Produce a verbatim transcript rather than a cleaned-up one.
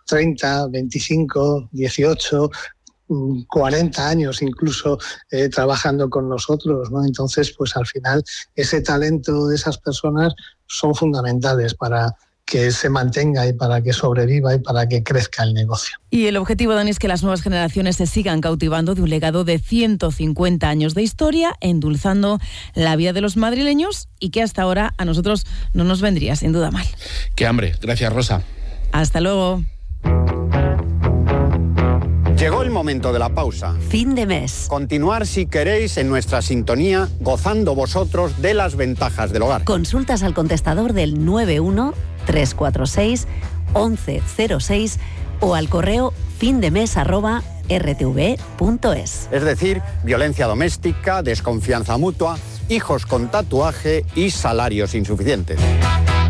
treinta, veinticinco, dieciocho, cuarenta años incluso eh, trabajando con nosotros, ¿no? Entonces, pues al final ese talento de esas personas son fundamentales para que se mantenga y para que sobreviva y para que crezca el negocio. Y el objetivo, Dani, es que las nuevas generaciones se sigan cautivando de un legado de ciento cincuenta años de historia, endulzando la vida de los madrileños y que hasta ahora a nosotros no nos vendría sin duda mal. ¡Qué hambre! Gracias, Rosa. Hasta luego. Llegó el momento de la pausa. Fin de mes. Continuar si queréis en nuestra sintonía, gozando vosotros de las ventajas del hogar. Consultas al contestador del nueve uno tres cuatro seis once cero seis o al correo findemes arroba r t v punto es. Es decir, violencia doméstica, desconfianza mutua, hijos con tatuaje y salarios insuficientes.